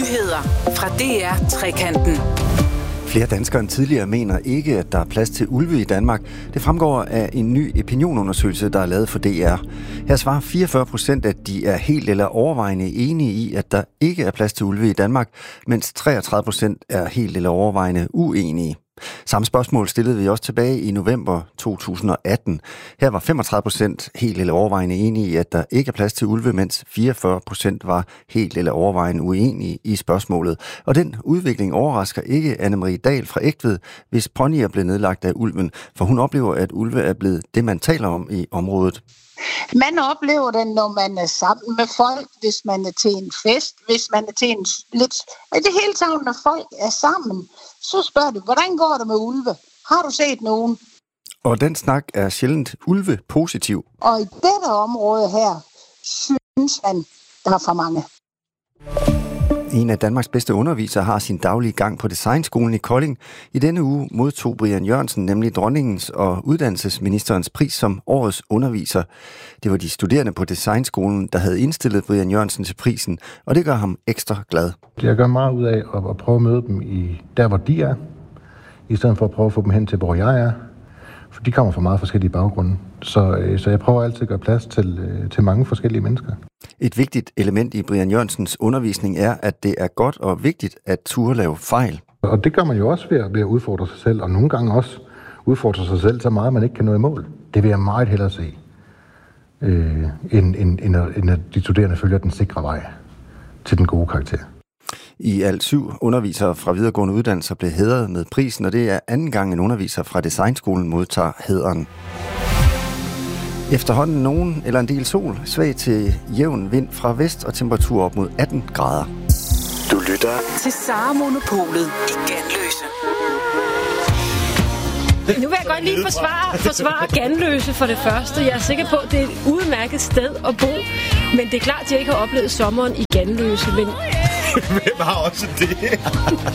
Nyheder fra DR Trekanten. Flere danskere end tidligere mener ikke, at der er plads til ulve i Danmark. Det fremgår af en ny opinionundersøgelse, der er lavet for DR. Her svarer 44%, at de er helt eller overvejende enige i, at der ikke er plads til ulve i Danmark, mens 33% er helt eller overvejende uenige. Samme spørgsmål stillede vi også tilbage i november 2018. Her var 35% helt eller overvejende enige i, at der ikke er plads til ulve, mens 44% var helt eller overvejende uenige i spørgsmålet. Og den udvikling overrasker ikke Anne-Marie Dahl fra Egtved, hvis ponyer blev nedlagt af ulven, for hun oplever, at ulve er blevet det, man taler om i området. Man oplever den, når man er sammen med folk, hvis man er til en fest, hvis man er til en lidt... I det hele taget, når folk er sammen, så spørger du, hvordan går det med ulve? Har du set nogen? Og den snak er sjældent ulve-positiv. Og i dette område her, synes man, der er for mange. En af Danmarks bedste undervisere har sin daglige gang på Designskolen i Kolding. I denne uge modtog Brian Jørgensen nemlig dronningens og uddannelsesministerens pris som årets underviser. Det var de studerende på Designskolen, der havde indstillet Brian Jørgensen til prisen, og det gør ham ekstra glad. Jeg gør meget ud af at prøve at møde dem der, hvor de er, i stedet for at prøve at få dem hen til, hvor jeg er. For de kommer fra meget forskellige baggrunde. Så jeg prøver altid at gøre plads til mange forskellige mennesker. Et vigtigt element i Brian Jørgensens undervisning er, at det er godt og vigtigt at turde lave fejl. Og det gør man jo også ved at udfordre sig selv, og nogle gange også udfordre sig selv så meget, at man ikke kan nå i mål. Det vil jeg meget hellere se, end at de studerende følger den sikre vej til den gode karakter. I alt 7 undervisere fra videregående uddannelser blev hædret med prisen, og det er anden gang en underviser fra Designskolen modtager hæderen. Efterhånden nogen eller en del sol, svag til jævn vind fra vest og temperatur op mod 18 grader. Du lytter til Sara Monopolet i Ganløse. Nu vil jeg godt lige forsvare Ganløse for det første. Jeg er sikker på, at det er et udmærket sted at bo. Men det er klart, at jeg ikke har oplevet sommeren i Ganløse. Men hvem har også det?